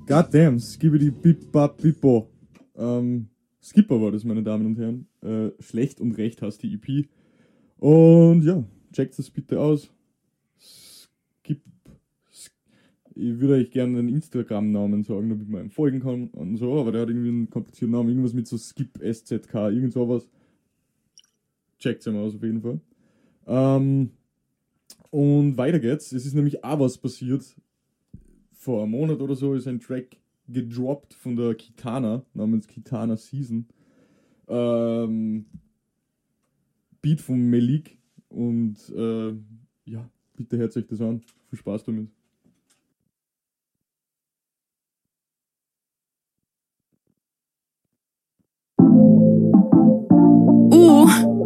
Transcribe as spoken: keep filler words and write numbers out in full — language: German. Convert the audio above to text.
Goddamn, Skibbidi Bip Bap Bippo. Ähm, Skipper war das, meine Damen und Herren. Äh, Schlecht und Recht heißt die E P. Und ja, checkt das bitte aus. Skip. Sk ich würde euch gerne einen Instagram-Namen sagen, damit man ihm folgen kann und so, aber der hat irgendwie einen komplizierten Namen, irgendwas mit so Skip S Z K, irgend sowas. Checkt's einmal aus auf jeden Fall. Ähm, und weiter geht's. Es ist nämlich auch was passiert. Vor einem Monat oder so ist ein Track gedroppt von der Kitana, namens Kitana Season. Ähm, Beat von Melik. Und äh, ja, bitte hört euch das an. Viel Spaß damit.